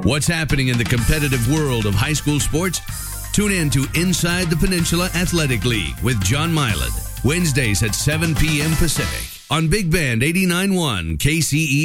What's happening in the competitive world of high school sports? Tune in to Inside the Peninsula Athletic League with John Milan, Wednesdays at 7 p.m. Pacific on Big Band 89.1 KCE.